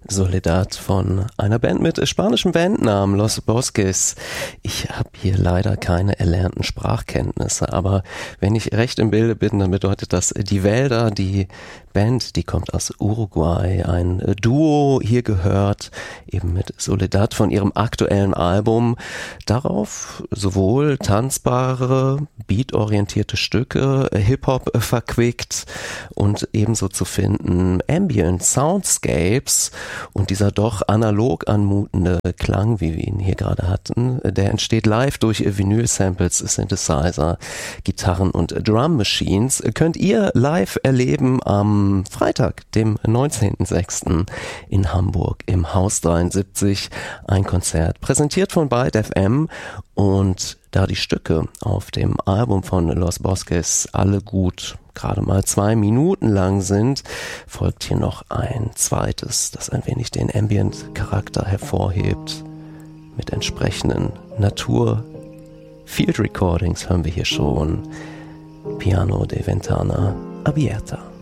Soledad von einer Band mit spanischem Bandnamen Los Bosques. Ich habe hier leider keine erlernten Sprachkenntnisse, aber wenn ich recht im Bilde bin, dann bedeutet das die Wälder. Die Band, die kommt aus Uruguay, ein Duo, hier gehört eben mit Soledad von ihrem aktuellen Album. Darauf sowohl tanzbare, beatorientierte Stücke, Hip-Hop verquickt und ebenso zu finden Ambient Soundscapes. Und dieser doch analog anmutende Klang, wie wir ihn hier gerade hatten, der entsteht live durch Vinyl-Samples, Synthesizer, Gitarren und Drum-Machines. Könnt ihr live erleben am Freitag, dem 19.06. in Hamburg im Haus 73. Ein Konzert, präsentiert von Byte FM. Und da die Stücke auf dem Album von Los Bosques alle gut gerade mal 2 Minuten lang sind, folgt hier noch ein zweites, das ein wenig den Ambient-Charakter hervorhebt. Mit entsprechenden Natur-Field-Recordings hören wir hier schon Piano de Ventana Abierta.